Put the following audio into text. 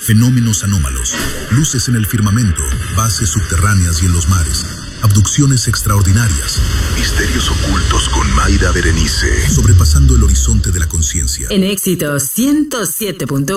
fenómenos anómalos, luces en el firmamento, bases subterráneas y en los mares, abducciones extraordinarias, misterios ocultos con Mayra Berenice, sobrepasando el horizonte de la conciencia. En Éxitos 107.1